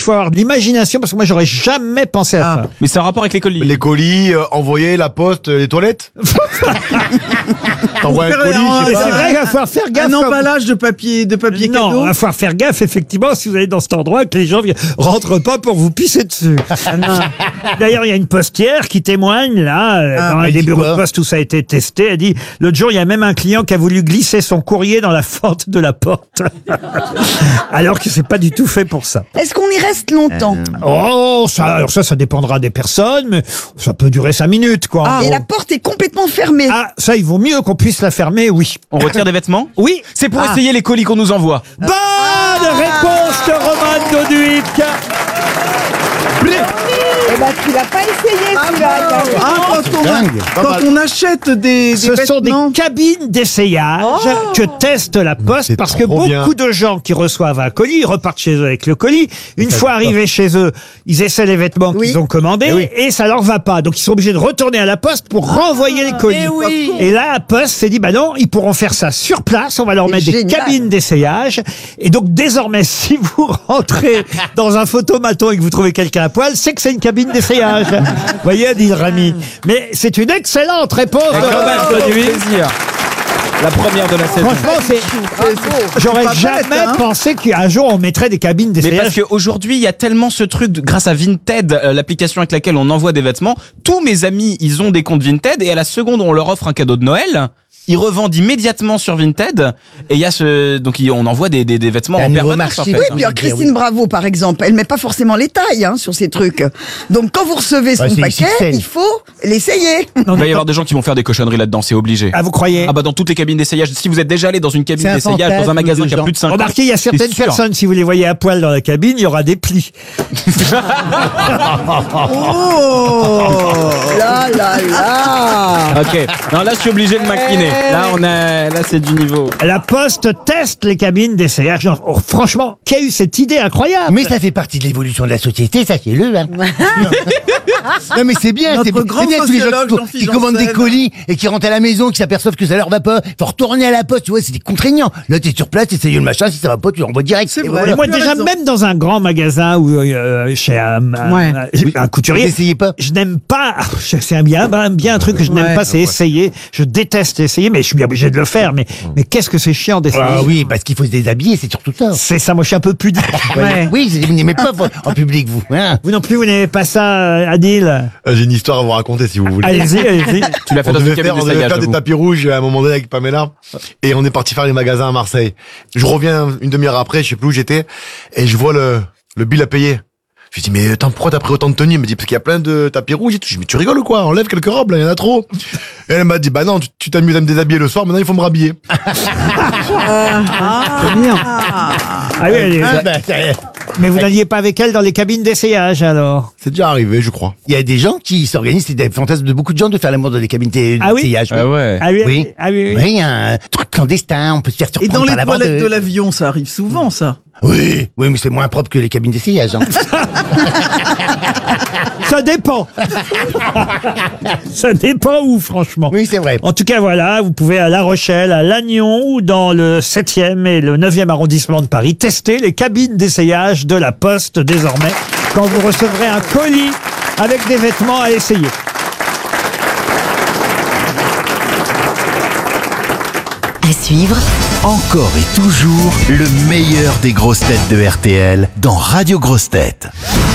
faut avoir de l'imagination parce que moi, j'aurais jamais pensé à ça. Mais c'est un rapport avec les colis. Les colis, envoyer la poste, les toilettes. T'envoies un colis, je sais C'est pas. vrai, il va falloir faire gaffe. Un emballage de papier Non, il cadeau. va falloir faire gaffe, effectivement, si vous allez dans cet endroit, que les gens rentrent pas pour vous pisser dessus. D'ailleurs, il y a une postière qui témoigne, là, dans elle des dit bureaux quoi de poste où ça a été testé. Elle dit, l'autre jour, il y a même un client qui a voulu glisser son courrier dans la fente de la porte. Alors que c'est pas du tout fait pour ça. Est-ce qu'on y reste longtemps? Oh, alors ça dépendra des personnes, mais ça peut durer 5 minutes, quoi. en Et gros. la porte est complètement fermée. Ah, ça, il vaut mieux qu'on puisse la fermer, oui. On retire des vêtements? Oui. C'est pour essayer les colis qu'on nous envoie. Bonne réponse de Roman Doduic. Eh ben, tu l'as pas essayé, celui-là. Quand on achète des Ce sont des vêtements. cabines d'essayage que teste la Poste c'est parce que trop beaucoup bien. de gens qui reçoivent un colis, ils repartent chez eux avec le colis. Une fois arrivés chez eux, ils essaient les vêtements Oui. qu'ils ont commandés et ça leur va pas. Donc ils sont obligés de retourner à la Poste pour renvoyer les colis. Et là, la Poste s'est dit, bah non, ils pourront faire ça sur place. On va leur C'est mettre des génial. cabines d'essayage. Et donc désormais, si vous rentrez dans un photomaton et que vous trouvez quelqu'un à poil, c'est que c'est une cabine d'essayage. Vous voyez, dit Rémi. Mais c'est une excellente réponse de Roman Doduic. Plaisir. La première de la saison. Franchement, j'aurais pas bête, jamais hein. pensé qu'un jour on mettrait des cabines Mais parce d'essayage. qu'aujourd'hui, il y a tellement ce truc, grâce à Vinted, l'application avec laquelle on envoie des vêtements, tous mes amis, ils ont des comptes Vinted et à la seconde où on leur offre un cadeau de Noël, ils revendent immédiatement sur Vinted et il y a donc on envoie des vêtements en permanence en fait. Oui, puis Christine Bravo, par exemple, elle met pas forcément les tailles sur ces trucs. Donc, quand vous recevez son c'est paquet, XXL. il faut l'essayer. Il va y avoir des gens qui vont faire des cochonneries là-dedans, c'est obligé. Ah, vous croyez? Ah bah dans toutes les cabines d'essayage, si vous êtes déjà allé dans une cabine C'est un d'essayage, dans un fantasme magasin de qui a gens. plus de 5 ans, Remarquez, il y a certaines c'est sûr. personnes, si vous les voyez à poil dans la cabine, il y aura des plis. Oh Là, là, là. Ok, non là je suis obligé de m'incliner. Là c'est du niveau. La Poste teste les cabines d'essayage. Non, franchement, qui a eu cette idée incroyable? Mais ça fait partie de l'évolution de la société, sachez-le. Hein. Non mais c'est bien, Notre c'est grand bien tous les gens sociologue qui Jean-Philippe commandent des Janssen. colis et qui rentrent à la maison, qui s'aperçoivent que ça leur va pas. Faut retourner à la poste, tu vois, c'est contraignant. Là t'es sur place, t'essayes le machin, si ça va pas, tu l'envoies direct. C'est Et vrai. voilà. Et moi, tu as déjà, raison. même dans un grand magasin ou chez un couturier, Vous essayez pas? je n'aime pas. C'est bien un truc que je n'aime Ouais. pas, c'est essayer. Je déteste essayer, mais je suis bien obligé de le faire. Mais qu'est-ce que c'est chiant d'essayer. Ah oui, parce qu'il faut se déshabiller, c'est surtout ça. C'est ça, moi je suis un peu pudique. Ouais. Oui, vous n'aimez pas en public, vous. Hein. Vous non plus, vous n'aimez pas ça, Adil? J'ai une histoire à vous raconter si vous voulez. Allez-y, allez-y. Tu l'as fait On dans une devait cabine faire, d'essayage. des j'avoue. tapis rouges à un moment donné avec Pamela et on est parti faire les magasins à Marseille. Je reviens une demi-heure après, je sais plus où j'étais et je vois le bill à payer. Je lui dis mais attends, pourquoi t'as pris autant de tenues? Il me dit parce qu'il y a plein de tapis rouges et tout. Je dis mais tu rigoles ou quoi? Enlève quelques robes là, il y en a trop. Et elle m'a dit bah non, tu t'amuses à me déshabiller le soir, maintenant il faut me rhabiller. Ah oui, allez. Ah, bah, ça- Mais vous n'alliez pas avec elle dans les cabines d'essayage alors? C'est déjà arrivé, je crois. Il y a des gens qui s'organisent, c'est des fantasmes de beaucoup de gens de faire l'amour dans des cabines Ah oui d'essayage. Ah ouais. Ah oui, Oui. ah oui, oui. Oui, un truc clandestin, on peut se faire Et surprendre dans les par la toilettes vendeuse. de l'avion, ça arrive souvent, ça. Oui, oui, mais c'est moins propre que les cabines d'essayage. Hein. Ça dépend. Ça dépend où, franchement. Oui, c'est vrai. En tout cas, voilà, vous pouvez à La Rochelle, à Lannion ou dans le 7e et le 9e arrondissement de Paris tester les cabines d'essayage de la Poste désormais quand vous recevrez un colis avec des vêtements à essayer. À suivre, Encore et toujours le meilleur des grosses têtes de RTL dans Radio Grosses Têtes.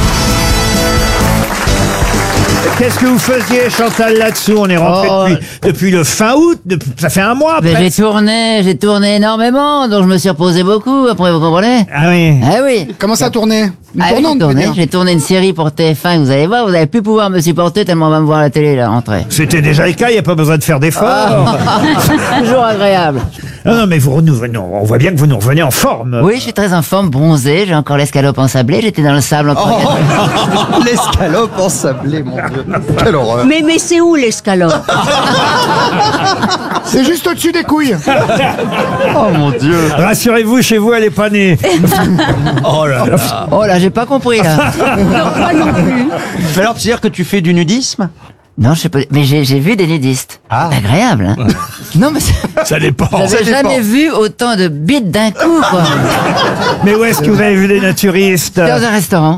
Qu'est-ce que vous faisiez, Chantal, là-dessous? On est rentré depuis le fin août, ça fait un mois mais presque. j'ai tourné énormément, donc je me suis reposé beaucoup, après vous comprenez? Ah oui. Ah oui. Comment ça tourner? Une Ah oui, tournante, tu veux dire. j'ai tourné une série pour TF1, vous allez voir, vous allez plus pouvoir me supporter tellement on va me voir à la télé, là, rentrer. C'était déjà le cas, il n'y a pas besoin de faire d'efforts. Toujours agréable. Non, mais vous renouvelez, non, on voit bien que vous nous revenez en forme. Oui, je suis très en forme, bronzé, j'ai encore l'escalope ensablée, j'étais dans le sable en L'escalope ensablée, mon Dieu. Quelle horreur. Mais c'est où l'escalope? C'est juste au-dessus des couilles. Oh mon Dieu. Rassurez-vous, chez vous, elle est pas née. Oh là là. Oh là, j'ai pas compris, là. Mais alors, tu veux dire que tu fais du nudisme? Non, je sais pas, mais j'ai vu des nudistes. C'est agréable, hein. Non, mais Ça dépend. j'avais jamais vu autant de bites d'un coup, quoi. Mais où est-ce que vous avez vu des naturistes? Dans un restaurant.